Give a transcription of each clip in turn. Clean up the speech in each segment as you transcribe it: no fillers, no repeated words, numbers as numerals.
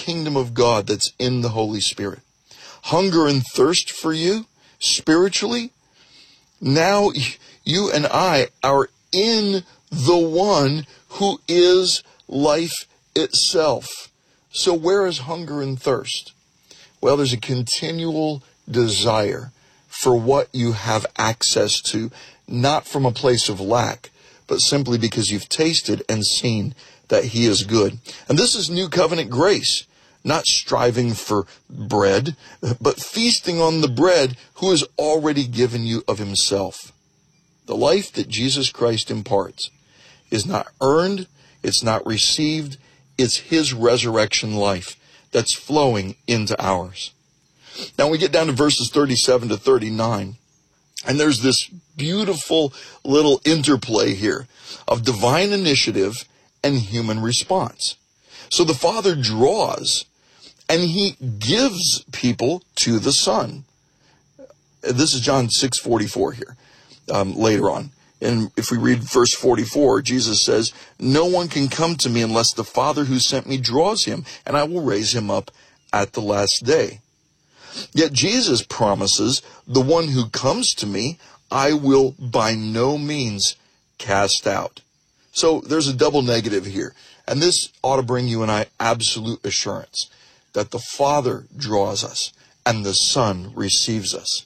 kingdom of God that's in the Holy Spirit. Hunger and thirst for you spiritually. Now you and I are in the one who is life itself. So where is hunger and thirst? Well, there's a continual desire for what you have access to, not from a place of lack, but simply because you've tasted and seen that he is good. And this is new covenant grace, not striving for bread, but feasting on the bread who has already given you of himself. The life that Jesus Christ imparts is not earned, it's not received, it's his resurrection life that's flowing into ours. Now we get down to verses 37 to 39, and there's this beautiful little interplay here of divine initiative and human response. So the Father draws, and he gives people to the Son. This is John 6:44 here, later on. And if we read verse 44, Jesus says, "No one can come to me unless the Father who sent me draws him, and I will raise him up at the last day." Yet Jesus promises, "The one who comes to me, I will by no means cast out." So there's a double negative here. And this ought to bring you and I absolute assurance that the Father draws us and the Son receives us.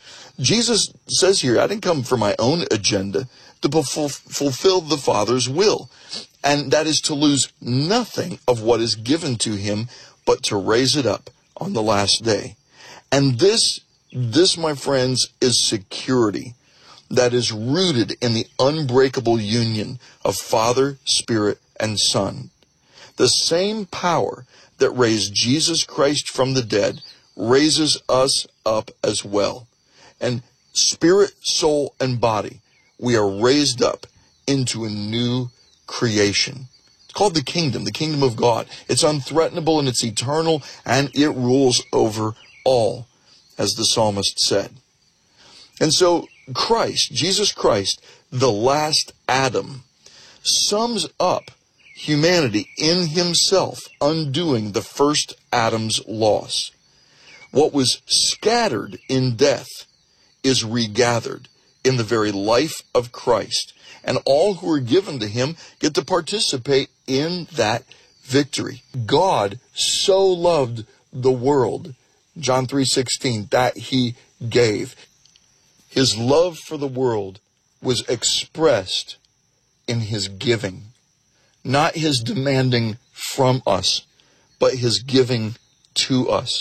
Jesus says here, I didn't come for my own agenda, to fulfill the Father's will. And that is to lose nothing of what is given to him, but to raise it up on the last day. And this, my friends, is security that is rooted in the unbreakable union of Father, Spirit, and Son. The same power that raised Jesus Christ from the dead raises us up as well. And spirit, soul, and body, we are raised up into a new creation. It's called the kingdom of God. It's unthreatenable and it's eternal, and it rules over all, as the psalmist said. And so Christ, Jesus Christ, the last Adam, sums up humanity in himself, undoing the first Adam's loss. What was scattered in death is regathered in the very life of Christ. And all who are given to him get to participate in that victory. God so loved the world, John 3:16, that he gave. His love for the world was expressed in his giving. Not his demanding from us, but his giving to us.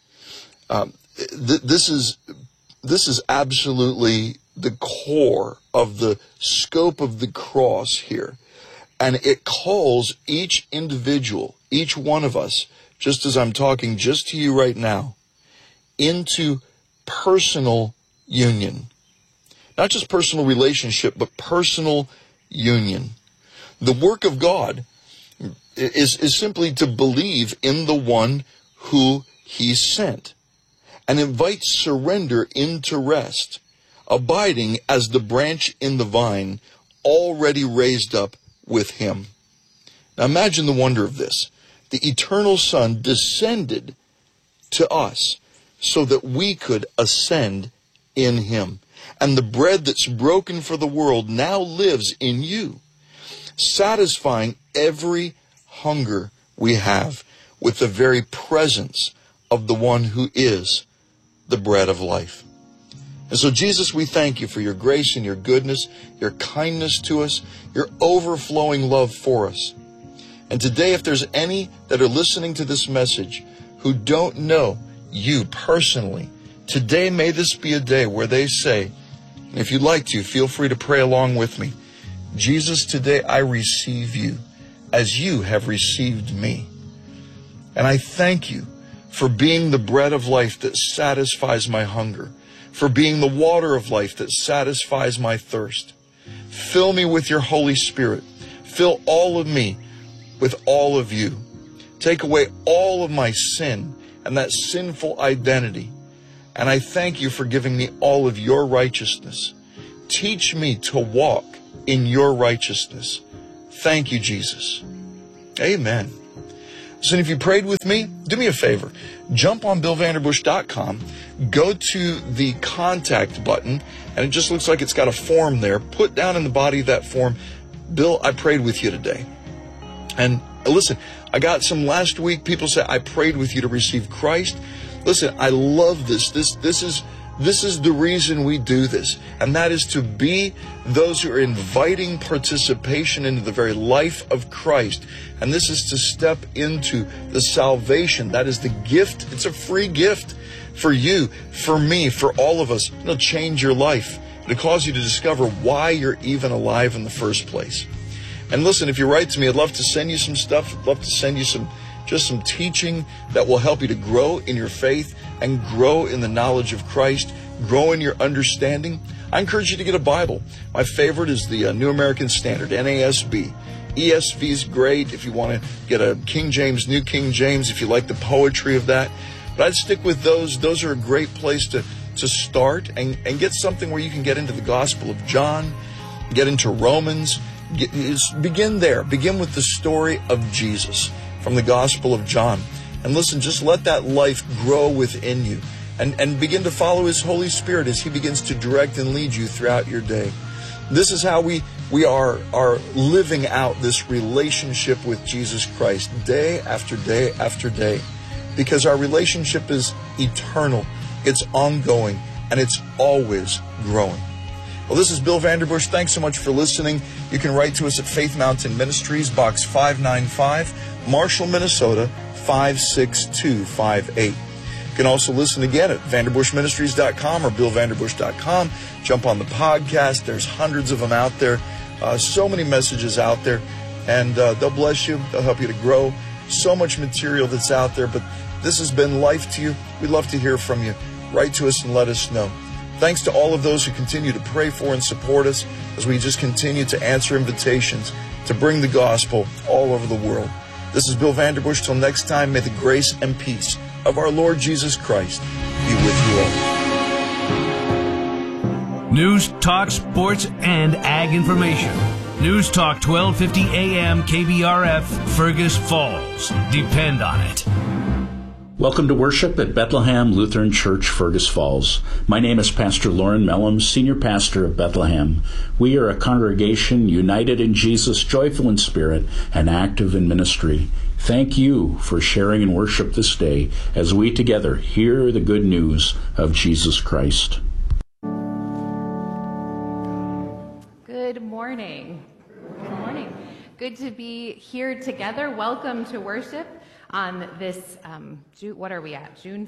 This is absolutely the core of the scope of the cross here. And it calls each individual, each one of us, just as I'm talking just to you right now, into personal union. Not just personal relationship, but personal union. The work of God is simply to believe in the one who he sent and invite surrender into rest, abiding as the branch in the vine, already raised up with him. Now imagine the wonder of this. The eternal Son descended to us so that we could ascend in him. And the bread that's broken for the world now lives in you, satisfying every hunger we have with the very presence of the one who is the bread of life. And so, Jesus, we thank you for your grace and your goodness, your kindness to us, your overflowing love for us. And today, if there's any that are listening to this message who don't know you personally, today may this be a day where they say, and if you'd like to, feel free to pray along with me, Jesus, today I receive you as you have received me. And I thank you for being the bread of life that satisfies my hunger, for being the water of life that satisfies my thirst. Fill me with your Holy Spirit. Fill all of me with all of you. Take away all of my sin and that sinful identity. And I thank you for giving me all of your righteousness. Teach me to walk in your righteousness. Thank you, Jesus. Amen. So if you prayed with me, do me a favor. Jump on BillVanderbush.com, go to the contact button, and it just looks like it's got a form there. Put down in the body of that form, Bill, I prayed with you today. And listen, I got some last week, people say, I prayed with you to receive Christ. Listen, I love this. This is the reason we do this. And that is to be those who are inviting participation into the very life of Christ. And this is to step into the salvation. That is the gift. It's a free gift for you, for me, for all of us. It'll change your life. It'll cause you to discover why you're even alive in the first place. And listen, if you write to me, I'd love to send you some stuff. I'd love to send you some teaching that will help you to grow in your faith and grow in the knowledge of Christ, grow in your understanding. I encourage you to get a Bible. My favorite is the New American Standard, NASB. ESV is great if you want to get a King James, New King James, if you like the poetry of that. But I'd stick with those. Those are a great place to start and get something where you can get into the Gospel of John, get into Romans. Begin there. Begin with the story of Jesus from the Gospel of John. And listen, just let that life grow within you and begin to follow His Holy Spirit as He begins to direct and lead you throughout your day. This is how we are living out this relationship with Jesus Christ day after day after day, because our relationship is eternal, it's ongoing, and it's always growing. Well, this is Bill Vanderbush. Thanks so much for listening. You can write to us at Faith Mountain Ministries, Box 595, Marshall, Minnesota, 56258. You can also listen again at vanderbushministries.com or billvanderbush.com. Jump on the podcast. There's hundreds of them out there. So many messages out there. And they'll bless you. They'll help you to grow. So much material that's out there. But this has been life to you. We'd love to hear from you. Write to us and let us know. Thanks to all of those who continue to pray for and support us as we just continue to answer invitations to bring the gospel all over the world. This is Bill Vanderbush. Till next time, may the grace and peace of our Lord Jesus Christ be with you all. News, talk, sports, and ag information. News Talk 1250 AM KBRF, Fergus Falls. Depend on it. Welcome to worship at Bethlehem Lutheran Church, Fergus Falls. My name is Pastor Lauren Mellum, Senior Pastor of Bethlehem. We are a congregation united in Jesus, joyful in spirit, and active in ministry. Thank you for sharing in worship this day as we together hear the good news of Jesus Christ. Good morning. Good morning. Good to be here together. Welcome to worship on this, what are we at? June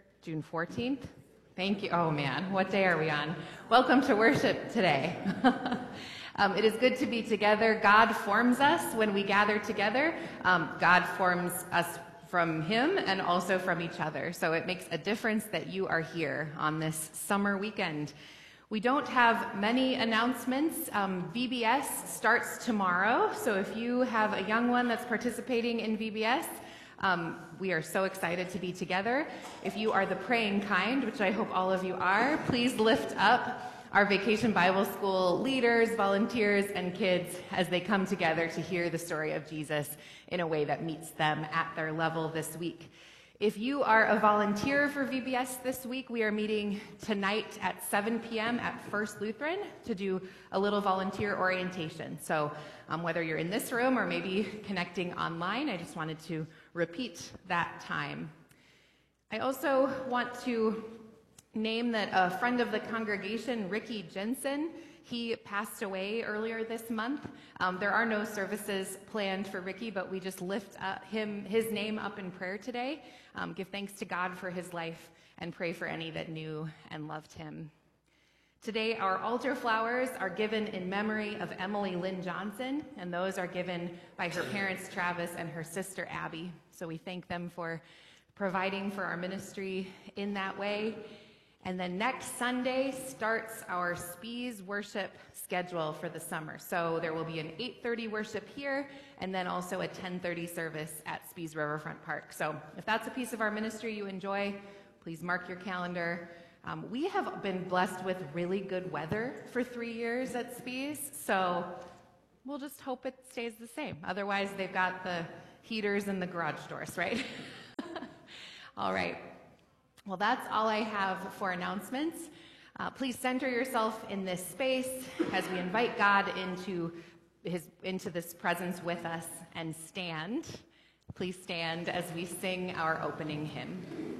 14th? Thank you. Oh man, what day are we on? Welcome to worship today. It is good to be together. God forms us when we gather together. God forms us from Him and also from each other. So it makes a difference that you are here on this summer weekend. We don't have many announcements. VBS starts tomorrow. So if you have a young one that's participating in VBS, we are so excited to be together. If you are the praying kind, which I hope all of you are, please lift up our Vacation Bible School leaders, volunteers, and kids as they come together to hear the story of Jesus in a way that meets them at their level this week. If you are a volunteer for VBS this week, we are meeting tonight at 7 p.m. at First Lutheran to do a little volunteer orientation. So whether you're in this room or maybe connecting online, I just wanted to repeat that time. I also want to name that a friend of the congregation, Ricky Jensen, he passed away earlier this month. There are no services planned for Ricky, but we just lift his name up in prayer today. Give thanks to God for his life and pray for any that knew and loved him. Today, our altar flowers are given in memory of Emily Lynn Johnson, and those are given by her parents, Travis, and her sister, Abby. So we thank them for providing for our ministry in that way. And then next Sunday starts our Spies worship schedule for the summer. So there will be an 8:30 worship here, and then also a 10:30 service at Spies Riverfront Park. So if that's a piece of our ministry you enjoy, please mark your calendar. We have been blessed with really good weather for 3 years at Spies, so we'll just hope it stays the same. Otherwise, they've got the heaters in the garage doors, right? All right. Well, that's all I have for announcements. Please center yourself in this space as we invite God into this presence with us, and stand. Please stand as we sing our opening hymn.